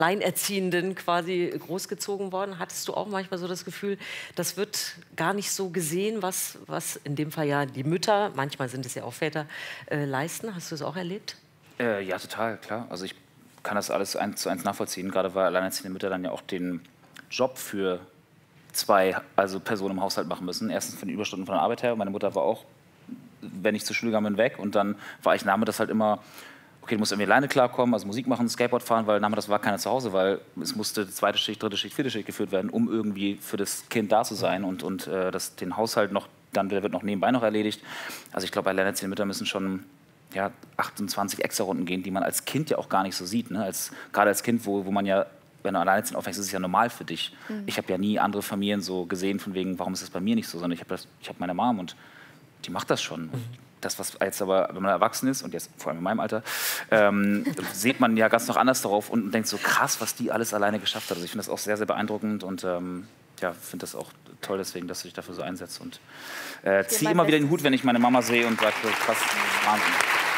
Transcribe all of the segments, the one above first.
Alleinerziehenden quasi großgezogen worden. Hattest du auch manchmal so das Gefühl, das wird gar nicht so gesehen, was in dem Fall ja die Mütter, manchmal sind es ja auch Väter, leisten? Hast du es auch erlebt? Ja, total, klar. Also ich kann das alles 1:1 nachvollziehen, gerade weil alleinerziehende Mütter dann ja auch den Job für 2 Personen im Haushalt machen müssen. Erstens von den Überstunden von der Arbeit her. Meine Mutter war auch, wenn ich zur Schule gegangen bin, weg. Und dann war ich das halt immer, okay, du musst irgendwie alleine klarkommen, also Musik machen, Skateboard fahren, weil das war keiner zu Hause, weil es musste 2. Schicht, 3. Schicht, 4. Schicht geführt werden, um irgendwie für das Kind da zu sein und den Haushalt noch, der wird noch nebenbei noch erledigt. Also ich glaube, alleinerziehende Mütter müssen schon 28 extra Runden gehen, die man als Kind ja auch gar nicht so sieht. Ne? Gerade als Kind, wo man ja, wenn du alleinerziehend aufwächst, ist es ja normal für dich. Ich habe ja nie andere Familien so gesehen, von wegen, warum ist das bei mir nicht so, sondern ich habe meine Mom und die macht das schon. Das, was jetzt aber, wenn man erwachsen ist, und jetzt vor allem in meinem Alter, sieht man ja ganz noch anders darauf und denkt so, krass, was die alles alleine geschafft hat. Also ich finde das auch sehr, sehr beeindruckend und finde das auch toll deswegen, dass du dich dafür so einsetzt. Und ziehe immer wieder den Hut, wenn ich meine Mama sehe und sage, krass, Wahnsinn.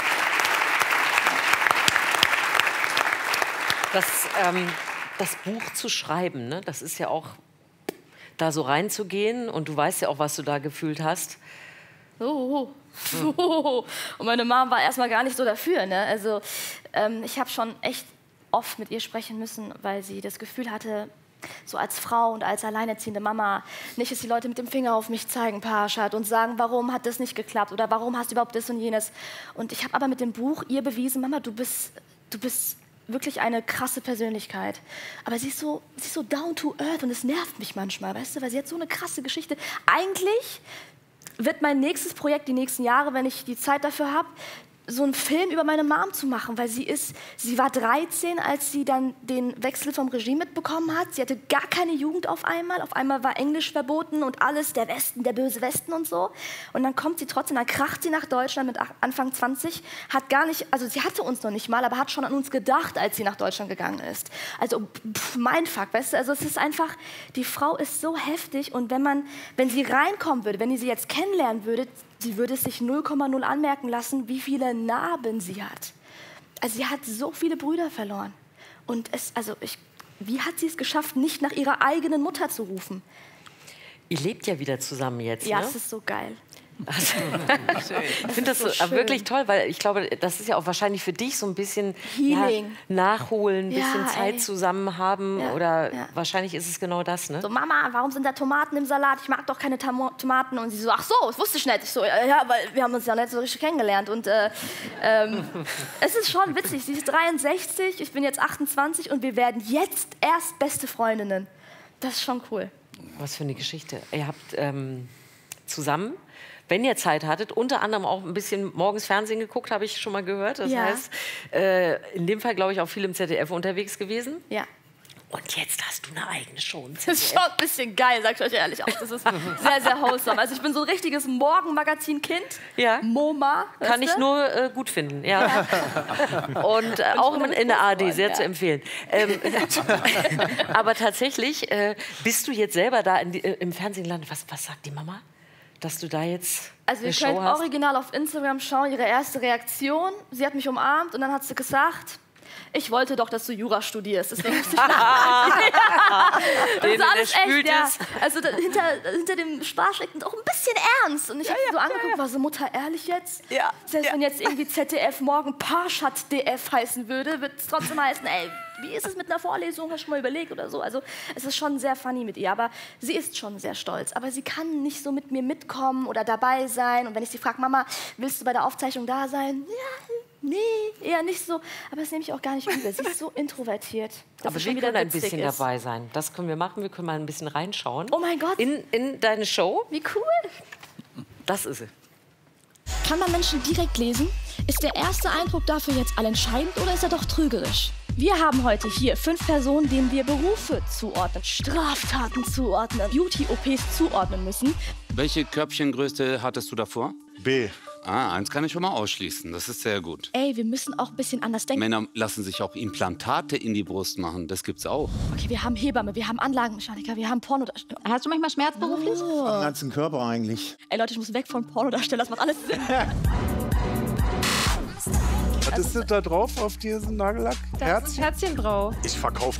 Das Buch zu schreiben, ne, das ist ja auch, da so reinzugehen und du weißt ja auch, was du da gefühlt hast. Und meine Mom war erstmal gar nicht so dafür. Ne? Also ich habe schon echt oft mit ihr sprechen müssen, weil sie das Gefühl hatte, so als Frau und als alleinerziehende Mama, nicht, dass die Leute mit dem Finger auf mich zeigen, Parshad, und sagen, warum hat das nicht geklappt oder warum hast du überhaupt das und jenes. Und ich habe aber mit dem Buch ihr bewiesen, Mama, du bist wirklich eine krasse Persönlichkeit. Aber sie ist so down to earth und es nervt mich manchmal, weißt du, weil sie hat so eine krasse Geschichte. Eigentlich wird mein nächstes Projekt die nächsten Jahre, wenn ich die Zeit dafür habe, so einen Film über meine Mom zu machen, weil sie war 13, als sie dann den Wechsel vom Regime mitbekommen hat. Sie hatte gar keine Jugend auf einmal war Englisch verboten und alles, der Westen, der böse Westen und so. Und dann kommt sie trotzdem, dann kracht sie nach Deutschland mit Anfang 20, hat gar nicht, also sie hatte uns noch nicht mal, aber hat schon an uns gedacht, als sie nach Deutschland gegangen ist. Also Mindfuck, weißt du, also es ist einfach, die Frau ist so heftig und wenn sie reinkommen würde, wenn ihr sie jetzt kennenlernen würdet, sie würde es sich 0,0 anmerken lassen, wie viele Narben sie hat. Also sie hat so viele Brüder verloren. Und wie hat sie es geschafft, nicht nach ihrer eigenen Mutter zu rufen? Ihr lebt ja wieder zusammen jetzt, ja, ne? es ist so geil. Also, ich finde das so wirklich toll, weil ich glaube, das ist ja auch wahrscheinlich für dich so ein bisschen nachholen, ein bisschen Zeit zusammen haben oder wahrscheinlich ist es genau das, ne? So, Mama, warum sind da Tomaten im Salat? Ich mag doch keine Tomaten. Und sie so, ach so, das wusste ich nicht. Ich so, ja, weil wir haben uns ja nicht so richtig kennengelernt. Und es ist schon witzig, sie ist 63, ich bin jetzt 28 und wir werden jetzt erst beste Freundinnen. Das ist schon cool. Was für eine Geschichte. Ihr habt zusammen, wenn ihr Zeit hattet, unter anderem auch ein bisschen morgens Fernsehen geguckt, habe ich schon mal gehört. Das heißt, in dem Fall, glaube ich, auch viel im ZDF unterwegs gewesen. Ja. Und jetzt hast du eine eigene Show. Das ist schon ein bisschen geil, sag ich euch ehrlich auch. Das ist sehr, sehr wholesome. Also ich bin so ein richtiges Morgenmagazin-Kind. Ja. MoMA. Kann ich nur gut finden. Ja. Und auch in der ARD sehr zu empfehlen. Aber tatsächlich, bist du jetzt selber da im Fernsehen gelandet? Was sagt die Mama? Dass du da jetzt Also ihr könnt original auf Instagram schauen, ihre erste Reaktion. Sie hat mich umarmt und dann hat sie gesagt, ich wollte doch, dass du Jura studierst. Deswegen musste ich das ist alles echt, ja. Also hinter dem Spaß steckt auch ein bisschen ernst. Und ich habe so angeguckt, war so, Mutter, ehrlich jetzt? Ja. Selbst wenn jetzt irgendwie ZDF morgen Parshad DF heißen würde, wird es trotzdem heißen, ey, wie ist es mit einer Vorlesung? Hast du schon mal überlegt oder so? Also es ist schon sehr funny mit ihr, aber sie ist schon sehr stolz. Aber sie kann nicht so mit mir mitkommen oder dabei sein. Und wenn ich sie frage, Mama, willst du bei der Aufzeichnung da sein? Ja, nee, eher nicht so. Aber das nehme ich auch gar nicht übel. Sie ist so introvertiert. Aber wir können ein bisschen dabei sein. Das können wir machen. Wir können mal ein bisschen reinschauen. Oh mein Gott. In deine Show. Wie cool. Das ist sie. Kann man Menschen direkt lesen? Ist der erste Eindruck dafür jetzt allentscheidend oder ist er doch trügerisch? Wir haben heute hier 5 Personen, denen wir Berufe zuordnen, Straftaten zuordnen, Beauty-OPs zuordnen müssen. Welche Körbchengröße hattest du davor? B. Ah, eins kann ich schon mal ausschließen. Das ist sehr gut. Ey, wir müssen auch ein bisschen anders denken. Männer lassen sich auch Implantate in die Brust machen. Das gibt's auch. Okay, wir haben Hebamme, wir haben Anlagenmechaniker, wir haben Pornodarsteller. Hast du manchmal Schmerz beruflich? Oh. Am ganzen Körper eigentlich. Ey Leute, ich muss weg von Pornodarsteller, das macht alles Sinn. Was ist das da drauf auf diesem Nagellack? Das ist Herzchenbrau. Ich verkaufe